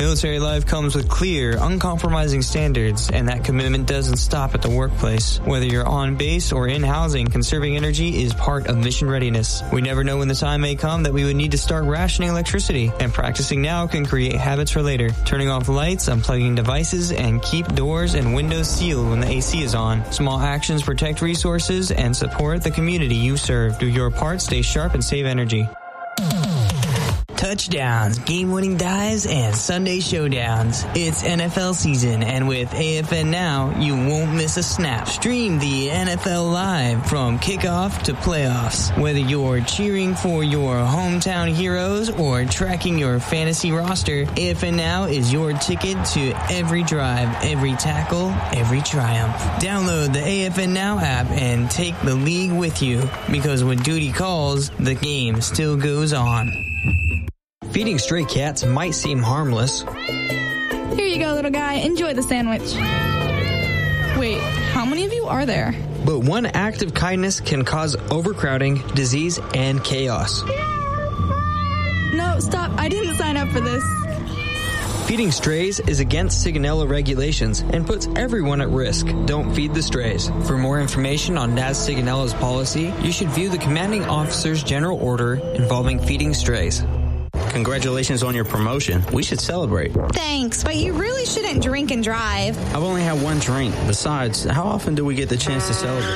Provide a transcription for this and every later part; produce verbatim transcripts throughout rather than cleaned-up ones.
Military life comes with clear, uncompromising standards, and that commitment doesn't stop at the workplace. Whether you're on base or in housing, conserving energy is part of mission readiness. We never know when the time may come that we would need to start rationing electricity, and practicing now can create habits for later. Turning off lights, unplugging devices, and keep doors and windows sealed when the A C is on. Small actions protect resources and support the community you serve. Do your part, stay sharp, and save energy. Touchdowns, game-winning dives, and Sunday showdowns. It's N F L season, and with A F N Now, you won't miss a snap. Stream the N F L live from kickoff to playoffs. Whether you're cheering for your hometown heroes or tracking your fantasy roster, A F N Now is your ticket to every drive, every tackle, every triumph. Download the A F N Now app and take the league with you, because when duty calls, the game still goes on. Feeding stray cats might seem harmless. Here you go, little guy. Enjoy the sandwich. Wait, how many of you are there? But one act of kindness can cause overcrowding, disease, and chaos. No, stop. I didn't sign up for this. Feeding strays is against Sigonella regulations and puts everyone at risk. Don't feed the strays. For more information on N A S Sigonella's policy, you should view the commanding officer's general order involving feeding strays. Congratulations on your promotion. We should celebrate. Thanks, but you really shouldn't drink and drive. I've only had one drink. Besides, how often do we get the chance to celebrate?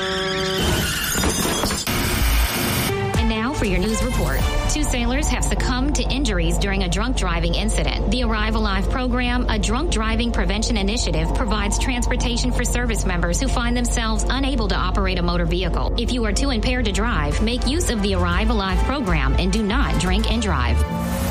And now for your news report. Two sailors have succumbed to injuries during a drunk driving incident. The Arrive Alive program, a drunk driving prevention initiative, provides transportation for service members who find themselves unable to operate a motor vehicle. If you are too impaired to drive, make use of the Arrive Alive program and do not drink and drive.